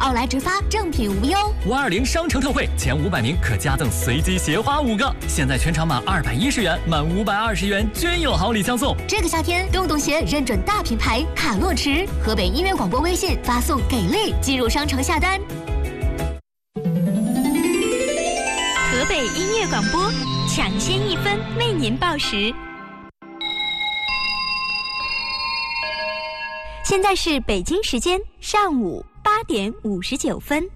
奥莱直发正品无忧。 520商城特惠，前500名可加赠随机鞋花5个，现在全场满210元，满520元均有好礼相送。 这个夏天，洞洞鞋认准大品牌卡洛驰。河北音乐广播微信发送给力进入商城下单。 河北音乐广播抢先1分为您报时。现在是北京时间上午8点59分。